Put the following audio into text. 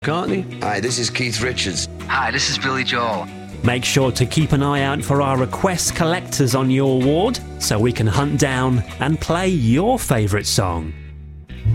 McCartney. Hi, this is Keith Richards. Hi, this is Billy Joel. Make sure to keep an eye out for our request collectors on your ward so we can hunt down and play your favourite song.